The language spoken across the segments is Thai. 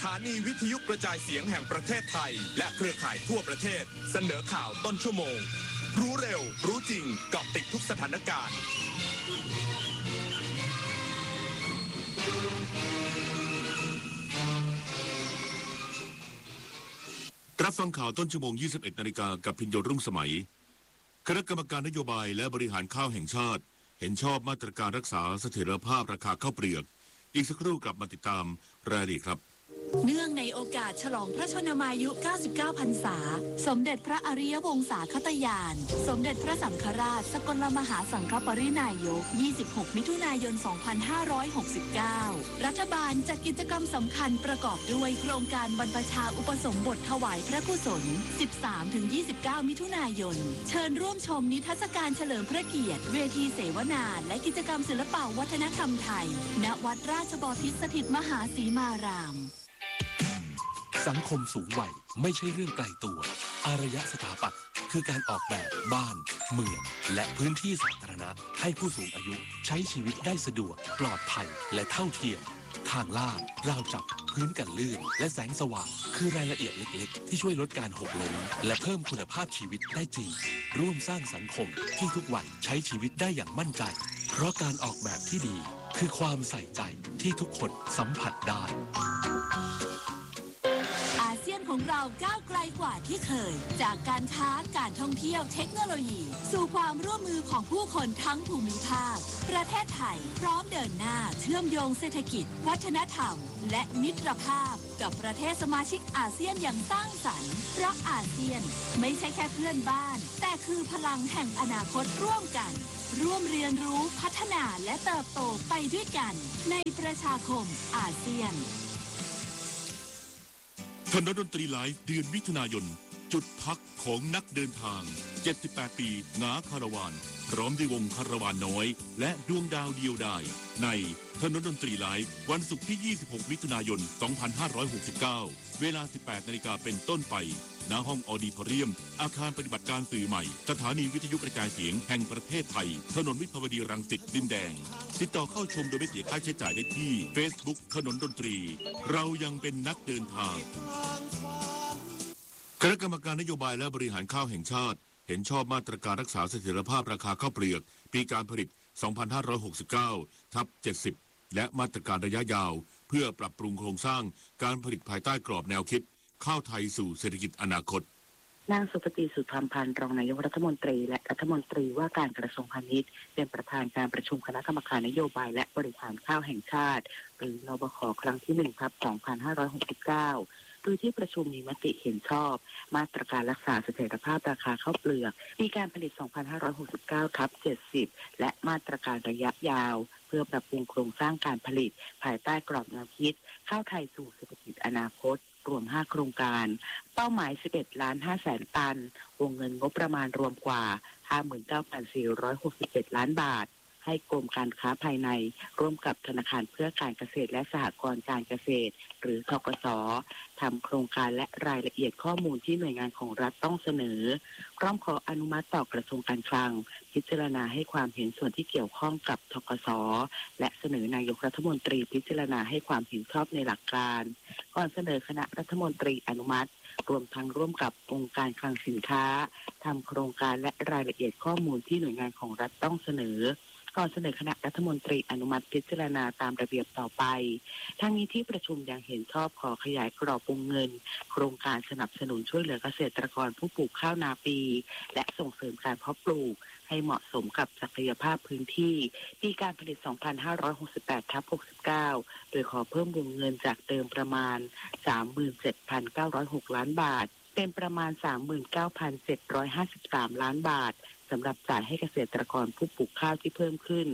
ถานีวิทยุกระจายเสียงแห่งประเทศไทยและเครือข่ายทั่วประเทศเสนอข่าวต้นชั่วโมงรู้เร็วรู้จริงเกาะติดทุกสถานการณ์รับฟังข่าวต้นชั่วโมง 21 นาฬิกากับพิญโยรุ่งสมัยคณะกรรมการนโยบายและบริหารข้าวแห่งชาติเห็นชอบมาตรการรักษาเสถียรภาพราคาข้าวเปลือกอีกสักครู่กลับมาติดตามรายละเอียดครับเนื่องในโอกาสฉลองพระชนมายุ 99 พรรษาสมเด็จพระอริยวงศาคตญาณสมเด็จพระสังฆราชสกลมหาสังฆปรินายก 26 มิถุนายน 2569 รัฐบาลจัดกิจกรรมสำคัญประกอบด้วยโครงการบรรพชาอุปสมบทถวายพระกุศล 13-29 มิถุนายน เชิญร่วมชมนิทรรศการเฉลิมพระเกียรติเวทีเสวนาและกิจกรรมศิลปวัฒนธรรมไทยณวัดราชบพิตรสถิตมหาสีมารามสังคมสูงวัยไม่ใช่เรื่องไกลตัวอารยสถาปัตย์คือการออกแบบบ้านเมืองและพื้นที่สาธารณะให้ผู้สูงอายุใช้ชีวิตได้สะดวกปลอดภัยและเท่าเทียมทางลาดราวจับพื้นกันลื่นและแสงสว่างคือรายละเอียดเล็กๆที่ช่วยลดการหกล้มและเพิ่มคุณภาพชีวิตได้จริงร่วมสร้างสังคมที่ทุกวัยใช้ชีวิตได้อย่างมั่นใจเพราะการออกแบบที่ดีคือความใส่ใจที่ทุกคนสัมผัสได้ของเราก้าวไกลกว่าที่เคยจากการค้าการท่องเที่ยวเทคโนโลยีสู่ความร่วมมือของผู้คนทั้งภูมิภาคประเทศไทยพร้อมเดินหน้าเชื่อมโยงเศรษฐกิจวัฒนธรรมและมิตรภาพกับประเทศสมาชิกอาเซียนอย่างสร้างสรรค์เพราะอาเซียนไม่ใช่แค่เพื่อนบ้านแต่คือพลังแห่งอนาคตร่วมกันร่วมเรียนรู้พัฒนาและเติบโตไปด้วยกันในประชาคมอาเซียนคณะดนตรีไลฟ์เดือนมิถุนายนจุดพักของนักเดินทาง78ปีงาคาราวานพร้อมด้วยวงคาราวานน้อยและดวงดาวเดียวดายในคณะดนตรีไลฟ์วันศุกร์ที่26มิถุนายน2569เวลา 18 นาฬิกาเป็นต้นไปณห้องออดิทอเรียมอาคารปฏิบัติการสื่อใหม่สถานีวิทยุกระจายเสียงแห่งประเทศไทยถนนวิภาวดีรังสิตดินแดงติดต่อเข้าชมโดยไม่เสียค่าใช้จ่ายได้ที่ Facebook ถนนดนตรีเรายังเป็นนักเดินทางคณะกรรมการนโยบายและบริหารข้าวแห่งชาติเห็นชอบมาตรการรักษาเสถียรภาพราคาข้าวเปลือกปีการผลิต 2569/70 และมาตรการระยะยาวเพื่อปรับปรุงโครงสร้างการผลิตภายใต้กรอบแนวคิดข้าวไทยสู่เศรษฐกิจอนาคตนางสุปฏิสุธรรมพันธ์รองนายกรัฐมนตรีและรัฐมนตรีว่าการกระทรวงพาณิชย์เป็นประธานการประชุมคณะกรรมการนโยบายและบริหารข้าวแห่งชาติหรือนบขครั้งที่1/2569โดยที่ประชุมมีมติเห็นชอบมาตรการรักษาเสถียรภาพราคาข้าวเปลือกปีการผลิต 2569/70 และมาตรการระยะยาวเพื่อปรับปรุงโครงสร้างการผลิตภายใต้กรอบแนวคิดข้าวไทยสู่เศรษฐกิจอนาคตรวม5โครงการเป้าหมาย 11.5 ตันวงเงินงบประมาณรวมกว่า 59,467 ล้านบาทให้กรมการค้าภายในร่วมกับธนาคารเพื่อการเกษตรและสหกรณ์การเกษตรหรือธกส.ทำโครงการและรายละเอียดข้อมูลที่หน่วยงานของรัฐต้องเสนอพร้อมขออนุมัติต่อกระทรวงการคลังพิจารณาให้ความเห็นส่วนที่เกี่ยวข้องกับธกส.และเสนอนายกรัฐมนตรีพิจารณาให้ความเห็นชอบในหลักการก่อนเสนอคณะรัฐมนตรีอนุมัติรวมทั้งร่วมกับองค์การคลังสินค้าทำโครงการและรายละเอียดข้อมูลที่หน่วยงานของรัฐต้องเสนอก่อนเสนอคณะรัฐมนตรีอนุมัติพิจารณาตามระเบียบต่อไปทั้งนี้ที่ประชุมยังเห็นชอบขอขยายกรอบวงเงินโครงการสนับสนุนช่วยเหลือเกษตรกรผู้ปลูกข้าวนาปีและส่งเสริมการเพาะปลูกให้เหมาะสมกับศักยภาพพื้นที่ปีการผลิต 2568/69 โดยขอเพิ่มวงเงินจากเดิมประมาณ 37,906 ล้านบาทเป็นประมาณ 39,753 ล้านบาทสำหรับจ่ายให้เกษตรกรผู้ปลูกข้าวที่เพิ่มขึ้น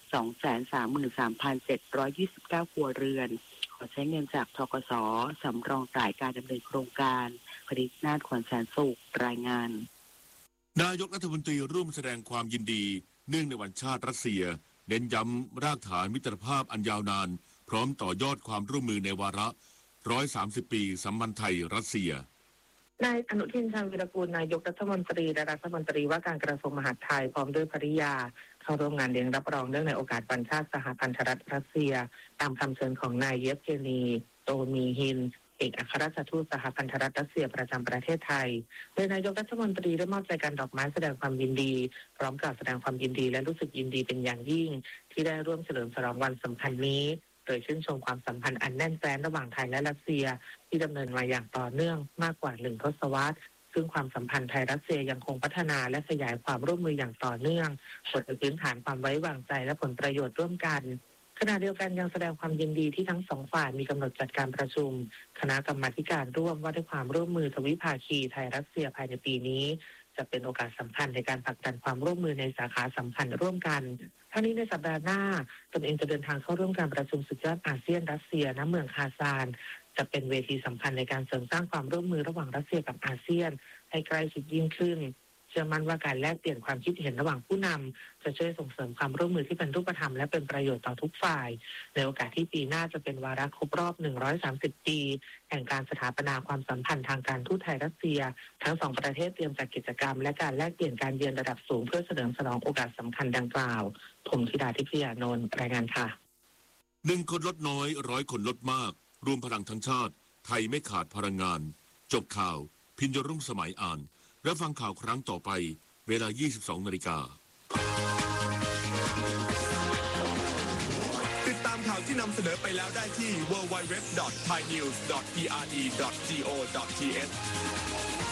233,729 ครัวเรือนขอใช้เงินจากธกส.สำรองจ่ายการดำเนินโครงการผลิตนาฏขวัญแสนสุขรายงานนายกรัฐมนตรีร่วมแสดงความยินดีเนื่องในวันชาติรัสเซียเน้นย้ำรากฐานมิตรภาพอันยาวนานพร้อมต่อยอดความร่วมมือในวาระ130 ปีสัมพันธ์ไทยรัสเซียนายอนุทินชาญวีรกูลนายกรัฐมนตรีและรัฐมนตรีว่าการกระทรวงมหาดไทยพร้อมด้วยภริยาเข้าร่วมงานเลี้ยงรับรองเนื่องในโอกาสวันชาติสหพันธรัฐรัสเซียตามคำเชิญของนายเยฟเกนีโตมีฮินเอกอัครราชทูตสหพันธรัฐรัสเซียประจำประเทศไทยโดยนายกรัฐมนตรีได้มอบใจกันดอกไม้แสดงความยินดีพร้อมกับแสดงความยินดีและรู้สึกยินดีเป็นอย่างยิ่งที่ได้ร่วมเฉลิมฉลองวันสำคัญนี้โดยชื่นชมความสัมพันธ์อันแน่นแฟ้นระหว่างไทยและรัสเซียที่ดำเนินมาอย่างต่อเนื่องมากกว่า1 ทศวรรษซึ่งความสัมพันธ์ไทยรัสเซียยังคงพัฒนาและขยายความร่วมมืออย่างต่อเนื่องบนพื้นฐานความไว้วางใจและผลประโยชน์ร่วมกันขณะเดียวกันยังแสดงความยินดีที่ทั้งสองฝ่ายมีกำหนดจัดการประชุมคณะกรรมาการร่วมว่าด้วยความร่วมมือทวิภาคีไทยรัสเซียภายในปีนี้จะเป็นโอกาสสำคัญในการผลักดันความร่วมมือในสาขาสำคัญร่วมกันทั้งนี้ในสัปดาห์หน้าตนเองจะเดินทางเข้าร่วมการประชุมสุดยอดอาเซียนรัสเซียณเมืองคาซานจะเป็นเวทีสำคัญในการเสริมสร้างความร่วมมือระหว่างรัสเซียกับอาเซียนให้ใกล้ชิดยิ่งขึ้นเชื่อมั่นว่าการแลกเปลี่ยนความคิดเห็นระหว่างผู้นำจะช่วยส่งเสริมความร่วมมือที่เป็นรูปธรรมและเป็นประโยชน์ต่อทุกฝ่ายในโอกาสที่ปีหน้าจะเป็นวาระครบรอบ130 ปีแห่งการสถาปนาความสัมพันธ์ทางการทูตไทยรัสเซียทั้งสองประเทศเตรียมจัดกิจกรรมและการแลกเปลี่ยนการเยือนระดับสูงเพื่อเฉลิมฉลองโอกาสสำคัญดังกล่าวผมธิดาทิพยานนท์รายงานค่ะ 1 คนลดน้อย100 คนลดมากรวมพลังทั้งชาติไทยไม่ขาดพลังงานจบข่าวพิญญรุ่งสมัยอ่านและฟังข่าวครั้งต่อไปเวลา 22:00 น. ติดตามข่าวที่นำเสนอไปแล้วได้ที่ www.thainews.pre.go.th